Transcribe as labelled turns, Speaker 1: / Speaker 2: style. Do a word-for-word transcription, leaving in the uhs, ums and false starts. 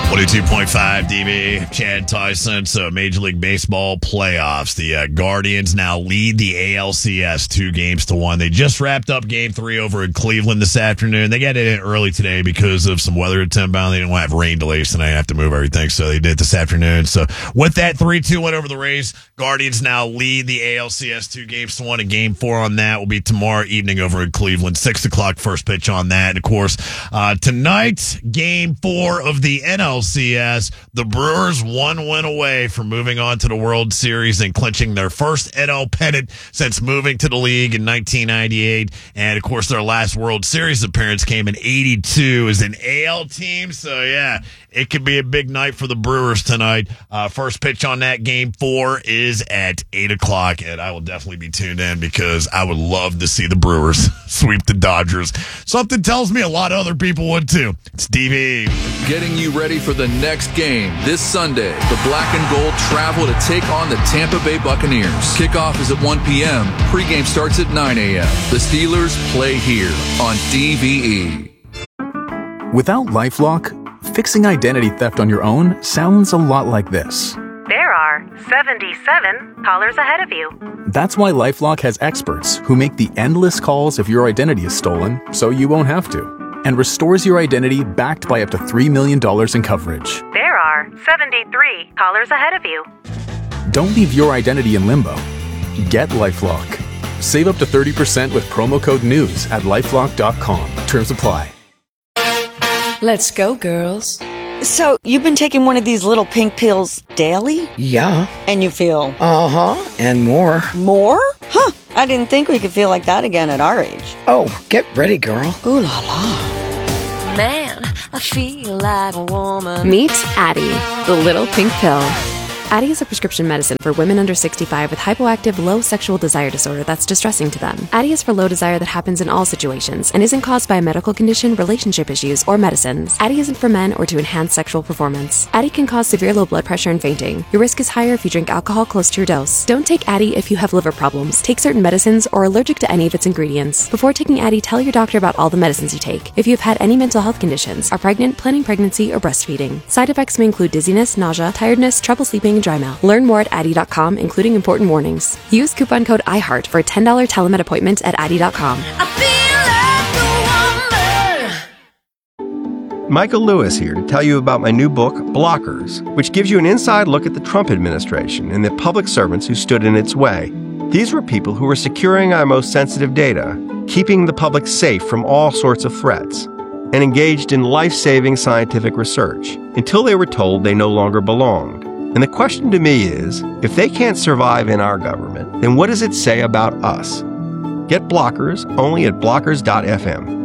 Speaker 1: twenty-two point five D B, Chad Tyson. So Major League Baseball playoffs. The uh, Guardians now lead the A L C S two games to one. They just wrapped up game three over in Cleveland this afternoon. They got it in early today because of some weather at Timebound. They didn't want to have rain delays tonight. Have to move everything, so they did it this afternoon. So with that, three two win over the Rays. Guardians now lead the A L C S two games to one. And game four on that will be tomorrow evening over in Cleveland. Six o'clock first pitch on that. And of course, uh, tonight, game four of the N L C S. The Brewers one win away from moving on to the World Series and clinching their first N L pennant since moving to the league in nineteen ninety-eight. And of course, their last World Series appearance came in eighty-two as an A L team. So yeah, it could be a big night for the Brewers tonight. Uh, first pitch on that game four is at eight o'clock, and I will definitely be tuned in because I would love to see the Brewers sweep the Dodgers. Something tells me a lot of other people would too. It's D V.
Speaker 2: Getting you ready for the next game this Sunday. The Black and Gold travel to take on the Tampa Bay Buccaneers. Kickoff is at one p.m. Pregame starts at nine a.m. The Steelers play here on D V E.
Speaker 3: Without LifeLock, fixing identity theft on your own sounds a lot like this.
Speaker 4: There are seventy-seven callers ahead of you.
Speaker 3: That's why LifeLock has experts who make the endless calls if your identity is stolen, so you won't have to, and restores your identity backed by up to three million dollars in coverage.
Speaker 4: There are seventy-three callers ahead of you.
Speaker 3: Don't leave your identity in limbo. Get LifeLock. Save up to thirty percent with promo code NEWS at lifelock dot com. Terms apply.
Speaker 5: Let's go, girls.
Speaker 6: So, you've been taking one of these little pink pills daily?
Speaker 5: Yeah.
Speaker 6: And you feel?
Speaker 5: Uh-huh. And more.
Speaker 6: More? Huh. I didn't think we could feel like that again at our age.
Speaker 5: Oh, get ready, girl.
Speaker 6: Ooh la la.
Speaker 7: Man, I feel like a woman.
Speaker 8: Meet Addyi, the little pink pill. Addyi is a prescription medicine for women under sixty-five with hypoactive low sexual desire disorder that's distressing to them. Addyi is for low desire that happens in all situations and isn't caused by a medical condition, relationship issues, or medicines. Addyi isn't for men or to enhance sexual performance. Addyi can cause severe low blood pressure and fainting. Your risk is higher if you drink alcohol close to your dose. Don't take Addyi if you have liver problems, take certain medicines, or are allergic to any of its ingredients. Before taking Addyi, tell your doctor about all the medicines you take. If you have had any mental health conditions, are pregnant, planning pregnancy, or breastfeeding. Side effects may include dizziness, nausea, tiredness, trouble sleeping, and dry mouth. Learn more at Addyi dot com, including important warnings. Use coupon code iHeart for a ten dollars telemed appointment at Addyi dot com.
Speaker 9: Michael Lewis here to tell you about my new book, Blockers, which gives you an inside look at the Trump administration and the public servants who stood in its way. These were people who were securing our most sensitive data, keeping the public safe from all sorts of threats, and engaged in life-saving scientific research until they were told they no longer belonged. And the question to me is, if they can't survive in our government, then what does it say about us? Get Blockers only at blockers dot f m.